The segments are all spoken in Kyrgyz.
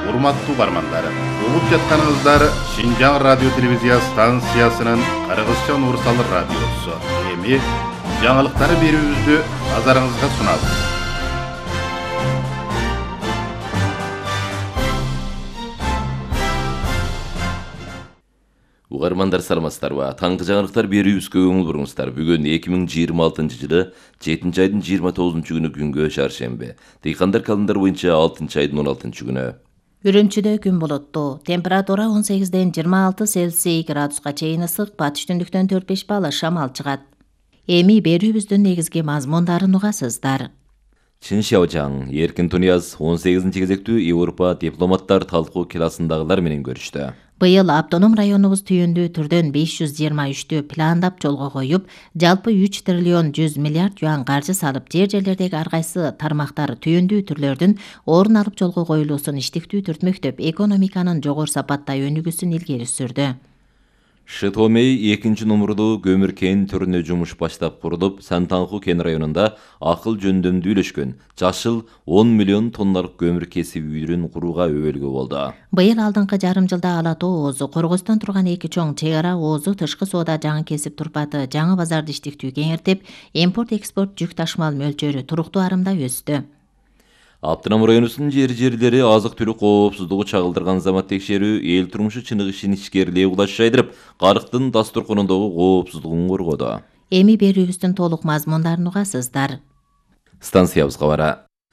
урматтуу угармандар, угуп жатканыңыздар Шинжаң радио телевизия станциясынын Кыргызча Нурсал радиосу. Эми жаңылыктары берүүбүздү назарыңызга сунабыз. Угармандар саламатсыздарбы? Таңкы жаңылыктар берүүбүзгө көңүл буруңуздар. Бүгүн 2026-жылы 7 айдын 29 күнү күнгө шаршемби. Дыйкандар календар боюнча 6 айдын 16 күнү. Үрүмчүдө күн болоттуу. Температура 18-ден 26 Цельсий градуска чейин ысык, батыш түндүктөн 4-5 балл шамал чыгат. Эми берүүбүздүн негизги мазмундарын угасыздар. Чин Шаожаң, Эркин Тунияз 18-ci кезектүү Европа дипломаттар талкуу классындагылар менен көрүштү. Быйыл автоном районубуз түйүндүү түрдөн 523 пландап жолго коюп, жалпы 3 триллион 100 миллиард юан каржы салып, жерлердеги ар кайсы тармактар түйүндүү түрлөрдүн орун алып жолго коюлуусун иштиктүү түртмөктөп, экономиканын жогору сапатта өнүгүүсүн илгери сүрдү. Шытомей 2-ci numurlu көмүр кен түрүнө жумуш баштап курулуп, Сантаңкуу кен районунда акыл жөндөмдүү үйлөшкөн жашыл 10 миллион тонналык көмүр кесип үйрүн курууга өбөлгө болду. Быйыл алдыңкы жарым жылда Ала Тоо оозу, Коргостон турган эки чоң чек ара оозу тышкы соода жаңы кесип турпаты жаңы базарды иштиктүү кеңиртип, импорт-экспорт жүк ташымал мөлчөрү туруктуу арымда өстү. Аптынам районусунун жери азык-түлүк коопсуздугу чагылдырган замат текшерүү эл турмушу чыныгышын ичкерилээ улаш жайдырып, карыктын дастурконундагы коопсуздугун коргоду. Эми берүүбүздүн толук мазмундарын угасыздар. Станциябызга бара.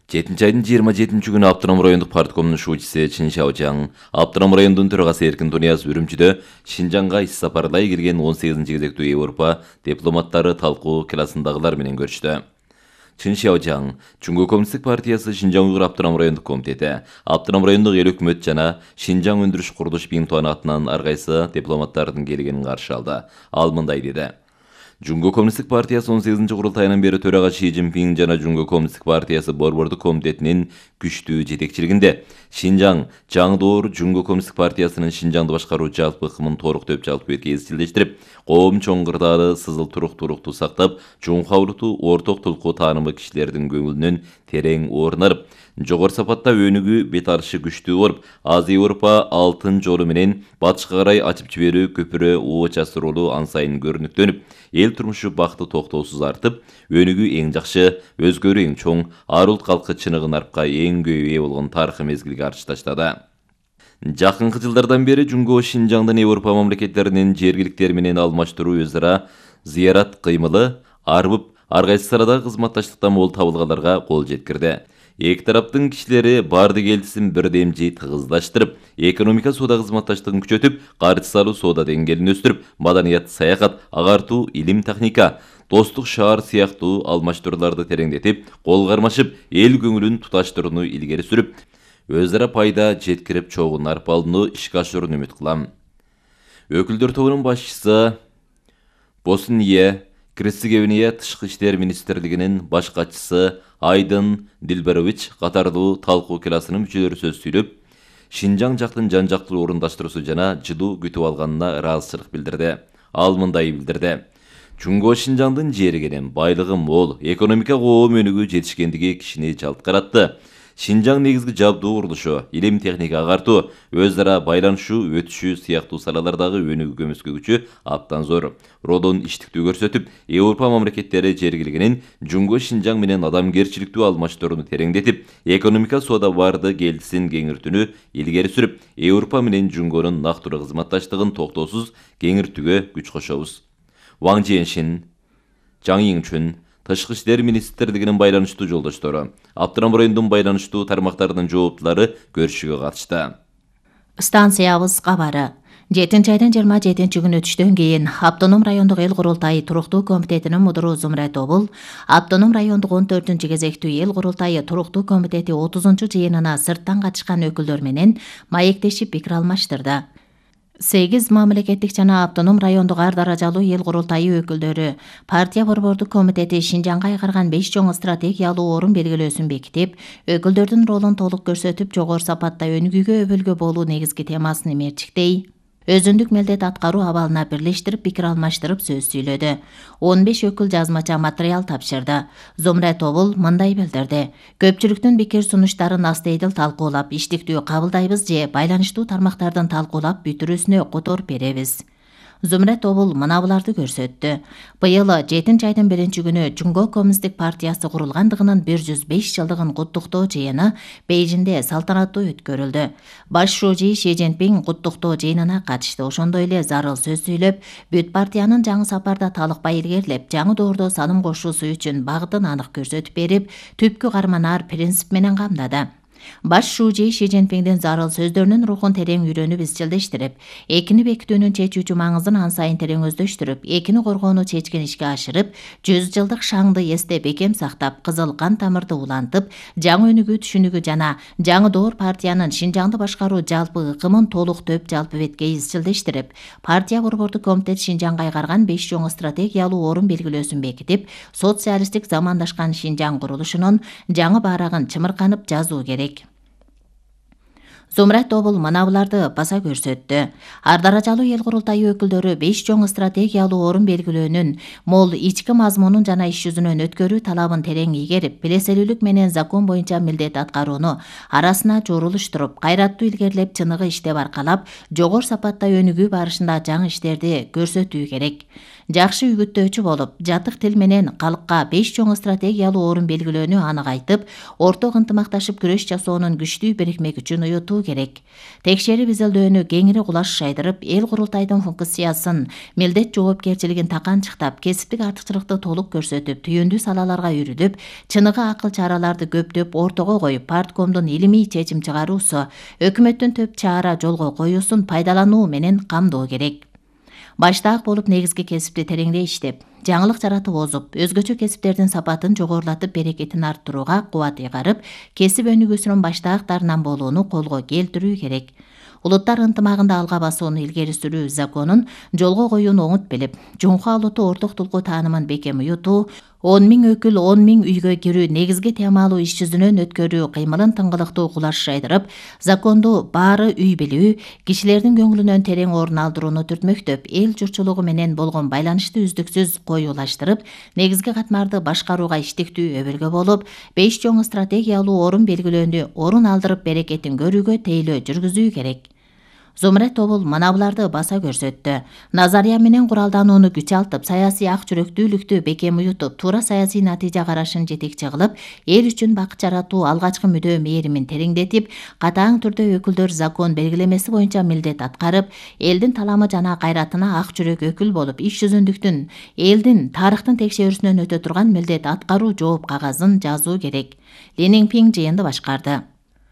7 айдын 27 күнү Аптынам райондук парткомунун шуучусу Чин Шаожаң, Аптынам райондун төрагасы Эркин Тунияз Үрүмчүдө Шинжаңга иш сапарлай келген 18-ci кезектүү Европа дипломаттары талкуу классындагылар менен көрүштү. Чин Шаожаң, Чуңгу Коммунисттик партиясы Шинжаң Уйгур Аптынам райондук комитети, Аптынам райондук эл өкмөт жана Шинжаң өндүрүш курулуш бинтуаны атынан ар кайсы дипломаттардын келгенин каршы алды. Ал мындай деди. Чуңгу Коммунисттик партиясы 18-ci курултайынан бери төрага Ши Цзиньпин жана Чуңгу Коммунисттик партиясы борбордук комитетинин күчтүү жетекчилигинде Шинжаң жаңдоор Чуңгу Коммунисттик партиясынын Шинжаңды башкаруу жалпы ыкмын толуктоп жалпы кезичилештирип, коом чоңгурдаары сызыл туруктуулукту сактап, чуңкаулукту орток тулкуу таанымы кишилердин көңүлүнөн терең орун алып, жогору сапатта өнүгүү бет алышы күчтүү болуп, Азия Европа алтын жолу менен батышка карай ачып жиберүү көпүрө оочасы ролу ан сайын көрүнүктөнүп, эл турмушу бакты токтоосуз артып, өнүгүү эң жакшы, өзгөрүү эң чоң, ар улт калкы чыныгы нарпка эң көп ээ болгон тарыхый мезгилге арчы таштады. Жакынкы жылдардан бери Жумго Шинжаңдын Европа мамлекеттеринин жергиликтери менен алмаштыруу өз ара зыярат кыймылы арбып, ар кайсы салада кызматташтыктан мол табылгандарга кол жеткирди. Эки тараптын кишилери барды келдисин бирдемжи тыгыздаштырып, экономика соода кызматташтыгын күчөтүп, каржы салуу соода деңгээлин өстүрүп, маданият, саякат, агартуу, илим, техника, достук шаар сыяктуу алмаштырууларды тереңдетип, кол кармашып, эл көңүлүн туташтырууну илгери сүрүп, өз ара пайда жеткирип чогуу нарпалууну ишке ашырууну үмүт кылам. Өкүлдөр тобунун башчысы Босния Герцеговина Тышкы иштер министрлигинин баш катчысы Айдын Дилбарович катарлуу талкуу классынын мүчөлөрү сөз сүйлөп, Шинжаң жактын жан-жактуу орундаштыруусу жана жылуу күтүп алганына ыраазычылык билдирди. Ал мындай билдирди. Чуңго Шинжаңдын жери кенен, байлыгы мол, экономика коом өнүгүү жетишкендиги кишини жалткаратты. Шинжаң негизги жабдуу курулушу, илим, техника агартуу, өз ара байланышуу, өтүшүү сыяктуу салалардагы өнүгүү көмөскө күчү абдан зор. Родон иштиктүү көрсөтүп, Европа мамлекеттери жергилигинин Жумго Шинжаң менен адамгерчиликтүү алмаштырууну тереңдетип, экономика соода барды келдисин кеңиртүүнү илгери сүрүп, Европа менен Жумгонун нактуу кызматташтыгын токтоосуз кеңиртүүгө күч кошобуз. Ваң Жиэншин, Жаң Йиңчүн, Тышкы иштер министрлигинин байланыштуу жолдоштору, Аптынам районунун байланыштуу тармактарынын жооптулары көрүшүүгө катышты. Станциябыз кабары. 7 айдын 27 күнү түштөн кийин Автоном райондук эл курултайы туруктуу комитетинин мудуру Зумрат Обул, Автоном райондук 14 кезектүү эл курултайы туруктуу комитети 30 жыйынына сырттан катышкан өкүлдөр менен маектешип пикир алмаштырды. 8 мамлекеттик жана автоном райондук ар даражалуу эл курултайы өкүлдөрү партия борбордук комитети Шинжаңга айгарган 5 чоң стратегиялуу орун белгилөөсүн бекитип, өкүлдөрдүн ролун толук көрсөтүп, жогору сапатта өнүгүүгө өбөлгө болуу негизги темасын мерчиктей. өзүндүк мелдет аткаруу абалына бирлештирип пикир алмаштырып сөз сүйлөдү. 15 өкүл жазмача материал тапшырды. Зумрет Обул мындай билдирди. Көпчүлүктүн пикир сунуштарын астейдил талкуулап, иштиктүү кабылдайбыз же байланыштуу тармактардын талкуулап бүтүрүүсүнө которуп беребиз. Зумрет Обул мына буларды көрсөттү. Быйыл 7 айдын 1-күнү Жунго Коммунисттик партиясы курулгандыгынын 105 жылдыгын куттуктоо жыйыны Бейжинде салтанаттуу өткөрүлдү. Баш шужи Ши Цзиньпин куттуктоо жыйынына катышты. Ошондой эле зарыл сөз сүйлөп, бүт партиянын жаңы сапарда талыкпай илгерилеп, жаңы доордо салым кошуусу үчүн багытын анык көрсөтүп берип, түпкү карманаар принцип менен камдады. Баш шужи Ши Цзиньпиндин зарыл сөздөрүнүн рухун терең үйрөнүп изчилдештирип, экини бекитүүнүн чечүүчү маңызын ан сайын терең өздөштүрүп, экини коргоону чечкен ишке ашырып, 100 жылдык шаңды эсте бекем сактап, кызыл кан тамырды улантып, жаңы өнүгүү түшүнүгү жана жаңы доор партиянын Шинжаңды башкаруу жалпы ыкымын толук төп жалпы бетке изчилдештирип, партия борбордук комитет Шинжаңга айгарган 5 чоң стратегиялуу орун белгилөөсүн бекитип, социалисттик замандашкан Шинжаң курулушунун жаңы баарагын чымырканып жазуу керек. Зумрет Обул мына буларды баса көрсөттү. Ар даражалуу эл курултайы өкүлдөрү 5 чоң стратегиялуу орун белгилөөнүн мол ички мазмунун жана иш жүзүнөн өткөрүү талабын терең ийгерип, билеселүүлүк менен закон боюнча милдет аткарууну арасына жорулуштуруп, кайраттуу илгерилеп, чыныгы иштеп аркалап, жогору сапатта өнүгүү барышында жаңы иштерди көрсөтүү керек. Жакшы үгүттөөчү болуп, жатык тил менен калкка 5 чоң стратегиялуу орун белгилөөнү анык айтып, орток ынтымакташып күрөш жасоонун күчтүү бирикмек үчүн уютуу керек. Текшерип изилдөөнү кеңири кулаш шайдырып, эл курултайдын функциясын, милдет жоопкерчилигин таканчыктап, кесиптик артыкчылыкты толук көрсөтүп, түйүндүү салаларга үрүлүп, чыныгы акыл чараларды көптөп ортого коюп, парткомдун илимий чечим чыгаруусу, өкмөттүн төп чара жолго коюусун пайдалануу менен камдоо керек. Баштаак болуп негизги кесипти тереңдей иштеп, жаңылык жаратып озуп, өзгөчө кесиптердин сапатын жогорулатып, берекетин арттырууга кубат ыйгарып, кесип өнүгүүсүнүн баштаактарынан болууну колго келтирүү керек. Улуттар ынтымагында алга басууну илгери сүрүү законун жолго коюуну оңут билип, жумка улутту орток тулкуу таанымын бекем уютуу, 10 000 өкүл 10 000 үйгө кирүү негизги темалуу иш жүзүнөн өткөрүү кыймылын тыңгылыктуу кулаш шайдырып, законду баары үй билүү, кишилердин көңүлүнөн терең орун алдырууну түртмөктөп, эл журтчулугу менен болгон байланышты үздүксүз коюулаштырып, негизги катмарды башкарууга иштиктүү өбөлгө болуп, 5 чоң стратегиялуу орун белгилөөндү орун алдырып, берекетин көрүүгө тейлөө жүргүзүү керек. Зумрет Обул мына буларды баса көрсөттү. Назария менен куралданууну күч алтып, саясий ак жүрөктүүлүктү бекем уютуп, туура саясий натыйжа карашын жетекчи кылып, эл үчүн бакыт жаратуу алгачкы мүдөө мээримин тереңдетип, катаң түрдө өкүлдөр закон белгилемеси боюнча милдет аткарып, элдин таламы жана кайратына ак жүрөк өкүл болуп, иш жүзүндүктүн, элдин тарыхтын текшерүүсүнөн өтө турган милдет аткаруу жооп кагазын жазуу керек. Ли Ниңпиң жыйынды башкарды.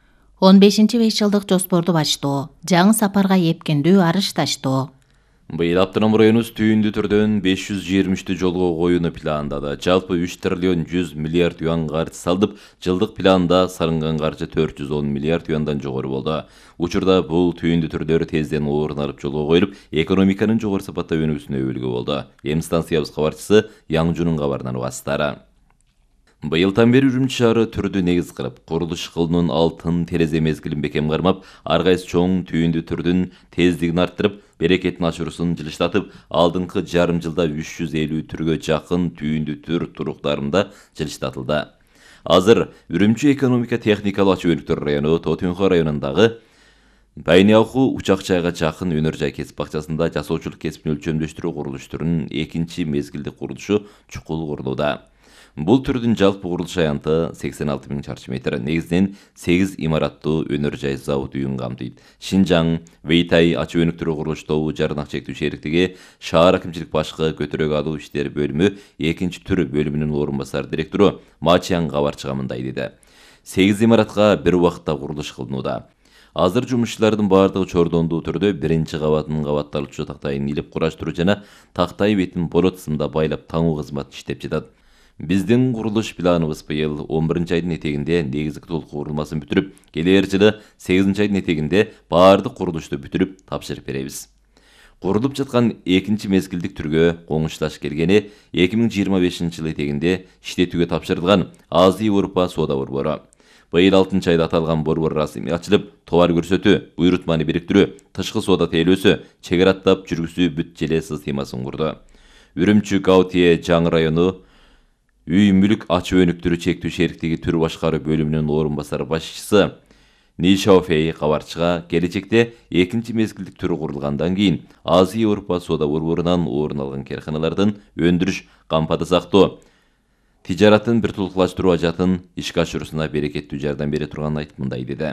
15-5 жылдык жоспорду баштоо, жаңы сапарга эпкиндүү арыш таштоо. Быйыл Аптанам районубуз түйүндүү түрдөн 523 жолго коюуну пландады. Жалпы 3 триллион 100 миллиард юан каржы салдып, жылдык планда салынган каржы 410 миллиард юандан жогору болду. Учурда бул түйүндүү түрдөр тезден орун алып жолго коюлуп, экономиканын жогору сапатта өнүгүүсүнө өбөлгө болду. Эми станциябыз кабарчысы Яңжунун кабарынан угасыздар. Быйылдан бери Үрүмчү шаары түрдү негиз кылып, курулуш кылуунун алтын терезе мезгилин бекем кармап, ар кайсы чоң түйүндүү түрдүн тездигин арттырып, берекетин ашуусун жылыштатып, алдыңкы жарым жылда 350 түргө жакын түйүндүү түр туруктарында жылыштатылды. Азыр Үрүмчү экономика техникалык ачуу-өнүктүрүү району Тотунхо районундагы Байнеаху учак жайга жакын өнөр жай кесип бакчасында жасоочулук кесипин өлчөмдөштүрүү курулуштурунун экинчи мезгилдик курулушу чукул курулууда. Бул түрдүн жалпы курулуш аянты 86 000 чарчы метр, негизинен 8 имараттуу өнөр жай завод үйүн камтыйт. Шинжаң, Вейтай ачуу-өнүктүрүү курулуш тобу жарнак чектүү шериктиги шаар акимчилик башкы көтөрөк алуу иштери бөлүмү 2-түр бөлүмүнүн орун басар директору Мачиян кабарчыга мындай деди. 8 имаратка бир убакытта курулуш кылынууда. Азыр жумушчулардын баардыгы чордондуу түрдө биринчи кабатынын кабатталуучу тактайын илип кураштыруу жана тактай бетин болот сымда байлап таңуу кызматы иштеп жатат. Биздин курулуш планыбыз быйыл 11 айдын этегинде негизги толук курулмасын бүтүрүп, келер жылы 8 айдын этегинде баардык курулушту бүтүрүп тапшырып беребиз. Курулуп жаткан экинчи мезгилдик түргө коңушташ келгени 2025 жыл этегинде иштетүүгө тапшырылган Азия Европа соода борбору. Быйыл 6 айда аталган борбор расмий ачылып, товар көрсөтүү, буйрутманы бириктирүү, тышкы соода тейлөөсү, чегара аттап жүргүзүү бүт желе системасын курду. Үрүмчү Гаутие жаңы району үй мүлк ачуу өнүктүрүү чектүү шериктиги түр башкаруу бөлүмүнүн орун басары башчысы Нишауфей кабарчыга келечекте экинчи мезгилдик түрү курулгандан кийин Азия Европа соода борборунан орун алган карханалардын өндүрүш кампада сактоо, тижаратын бир тулкулаштыруу ажатын ишке ашыруусуна берекеттүү жардам бере турганын айтып мындай деди.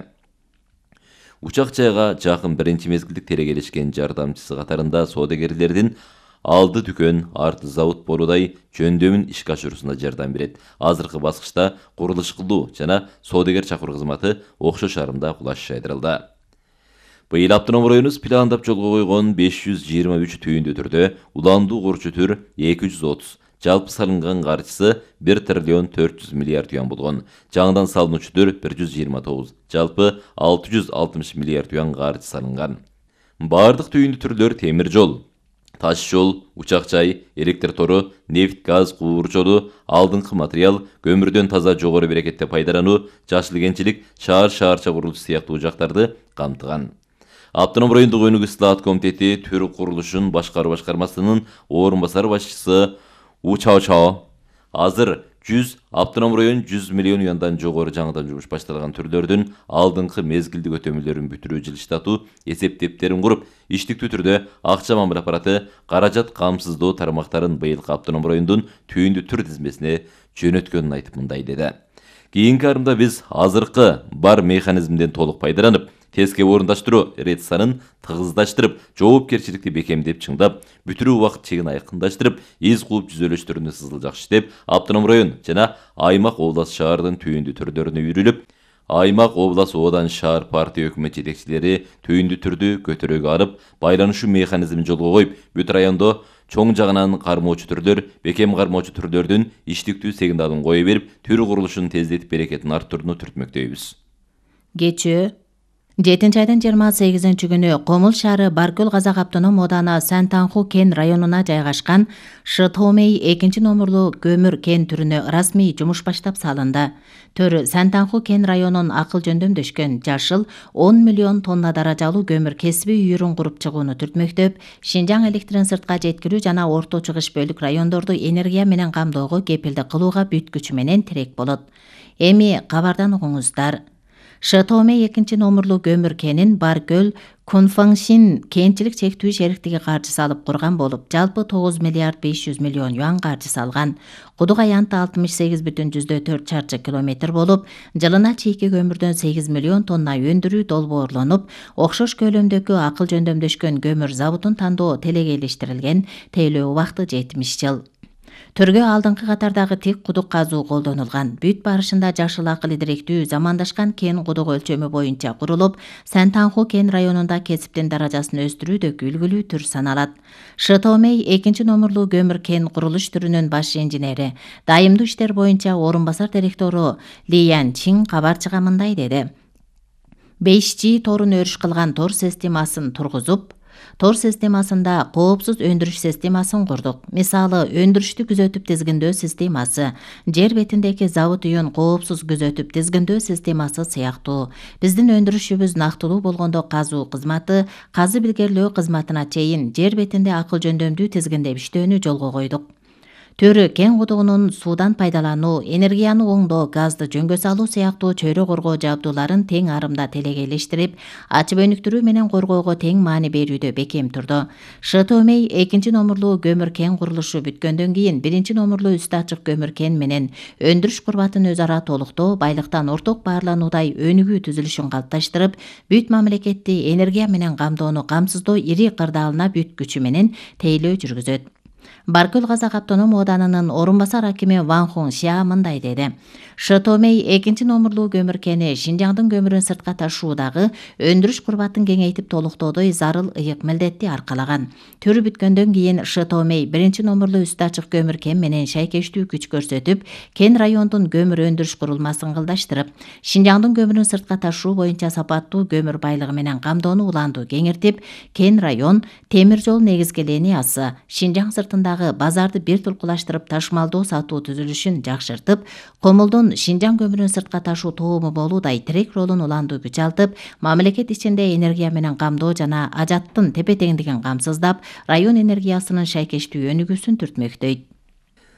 Учак жайга жакын биринчи мезгилдик терегелешкен жардамчысы катарында соодагерлердин алды дүкөн, арты завод болудай жөндөмүн ишке ашыруусуна жардам берет. Азыркы баскычта курулуш кылуу жана соодагер чакыруу кызматы окшош арымда кулаш жайдырылды. Быйыл автоном районубуз пландап жолго койгон 523 түйүндүү түрдө уландуу курчу түр 230, жалпы салынган каржысы 1 триллион 400 миллиард юан болгон. Жаңыдан салынуучу түр 129, жалпы 660 миллиард юан каржы салынган. Бардык түйүндүү түрлөр темир жол, таш жол, учак жай, электр тору, нефть, газ, куур жолу, алдыңкы материал, көмүрдөн таза жогору берекетте пайдалануу, жашыл кенчилик, шаар-шаарча курулушу сыяктуу жактарды камтыган. Автоном райондук өнүгүү ислаат комитети түр курулушун башкаруу башкармасынын орун басары башчысы Учао азыр 100 автоном район 100 миллион юандан жогору жаңыдан жумуш башталган түрлөрдүн алдыңкы мезгилдик өтөмөлөрүн бүтүрүү жылыштатуу эсептептерин куруп, иштиктүү түрдө акча мамиле аппараты каражат камсыздоо тармактарын быйылкы автоном райондун түйүндүү түр тизмесине жөнөткөнүн айтып мындай деди. Кийинки арымда биз азыркы бар механизмден толук пайдаланып, тезге орундаштыруу рет санын тыгыздаштырып, жоопкерчиликти бекемдеп чыңдап, бүтүрүү убакыт чегин айкындаштырып, из кууп жүзөлөштөрүнө сызылжак иштеп, автоном район жана аймак облас шаардын түйүндүү түрлөрүнө үйрүлүп, аймак облас одан шаар партия өкмөт жетекчилери түйүндүү түрдү көтөрүүгө алып, байланышуу механизмин жолго коюп, бүт райондо чоң жагынан кармоочу түрлөр, бекем кармоочу түрлөрдүн иштиктүү сигналын кое берип, түр курулушун тездетип берекетин арттырууну түртмөктөйбүз. Кечээ 7 айдын 28 күнү Комул шаары Баркөл Казак автоном ооданы Сантанху кен районуна жайгашкан Шытомей 2 номерлуу көмүр кен түрүнө расмий жумуш баштап салынды. Төр Сантанху кен районун акыл жөндөмдөшкөн жашыл 10 миллион тонна даражалуу көмүр кесиби үйүрүн куруп чыгууну түртмөктөп, Шинжаң электрин сыртка жеткирүү жана орто чыгыш бөлүк райондорду энергия менен камдоого кепилдик кылууга бүткүчү менен тирек болот. Эми кабардан угуңуздар. Шытомей 2 номерлуу көмүр кенин Баркөл Кунфаңшин кенчилик чектүү шериктиги каржы салып курган болуп, жалпы 9 миллиард 500 миллион юан каржы салган. Кудук аянты 68,4 чарчы километр болуп, жылына чийки көмүрдөн 8 миллион тонна өндүрүү долбоорлонуп, окшош көлөмдөгү акыл жөндөмдөшкөн көмүр заводун тандоо телегейлештирилген, тейлөө убакыты 70 жыл. Төргө алдыңкы катардагы тик кудук казуу колдонулган. Бүт барышында жашыл акыл идиректүү замандашкан кен кудук өлчөмү боюнча курулуп, Сантанху кен районунда кесиптин даражасын өстүрүүдөгү үлгүлүү түр саналат. Шытомей 2 номерлуу көмүр кен курулуш түрүнүн баш инженери, дайымдуу иштер боюнча орун басар директору Ли Ян Чин кабарчыга мындай деди. 5G торун өрүш кылган тор системасын тургузуп, тор системасында коопсуз өндүрүш системасын курдук. Мисалы, өндүрүштү күзөтүп тизгиндөө системасы, жер бетиндеги завод үйүн коопсуз күзөтүп тизгиндөө системасы сыяктуу. Биздин өндүрүшүбүз нактылуу болгондо казуу кызматы, казы билгерлөө кызматына чейин жер бетинде акыл жөндөмдүү тизгиндеп иштөөнү жолго койдук. Төрү кен кудугунун суудан пайдалануу, энергияны оңдоо, газды жөнгө салуу сыяктуу чөйрө коргоо жабдууларын тең арымда телегейлештирип, ачып өнүктүрүү менен коргоого тең маани берүүдө бекем турду. Шытомей 2 номерлуу көмүр кен курулушу бүткөндөн кийин 1 номерлуу үстү ачык көмүр кен менен өндүрүш курбатын өз ара толуктоо, байлыктан орток баарлануудай өнүгүү түзүлүшүн калыпташтырып, бүт мамлекетти энергия менен камдоону камсыздоо ири кырдаалына бүт күчү менен тейлөө жүргүзөт. Баркөл Казак автоном ооданынын орун басар акими Ван Хун Шиа мындай деди. Шытомей 2 номерлуу көмүр кени Шинжаңдын көмүрүн сыртка ташуудагы өндүрүш курбатын кеңейтип толуктоодой зарыл ыйык милдетти аркалаган. Түрү бүткөндөн кийин Шытомей 1 номерлуу үстү ачык көмүр кен менен шайкештүү күч көрсөтүп, кен райондун көмүр өндүрүш курулмасын кылдаштырып, Шинжаңдын көмүрүн сыртка ташуу боюнча сапаттуу көмүр байлыгы менен камдоону уланду кеңиртип, кен район темир жол негизги линиясы Шинжаң сыртында районундагы базарды бир тулкулаштырып ташмалдоо сатуу түзүлүшүн жакшыртып, комулдун Шинжаң көмүрүн сыртка ташуу тоому болуудай тирек ролун улантуу күч алтып, мамлекет ичинде энергия менен камдоо жана ажаттын тепе-теңдигин камсыздап, район энергиясынын шайкештүү өнүгүүсүн түртмөктөйт.